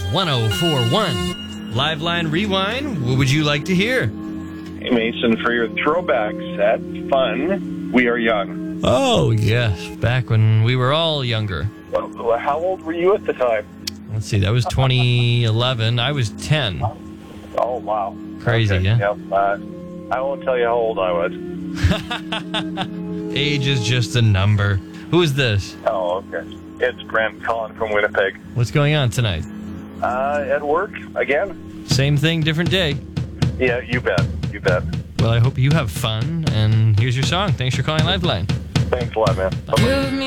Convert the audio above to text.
1041. Liveline Rewind, what would you like to hear? Hey, Mason, for your throwback set, fun, We Are Young. Oh, yes, back when we were all younger. Well, how old were you at the time? Let's see, that was 2011. I was 10. Oh, wow. Crazy, okay. yeah? Yep. I won't tell you how old I was. Age is just a number. Who is this? Oh, okay. It's Brent calling from Winnipeg. What's going on tonight? At work, again? Same thing, different day. Yeah, you bet. You bet. Well, I hope you have fun, and here's your song. Thanks for calling Liveline. Thanks a lot, man. Bye-bye.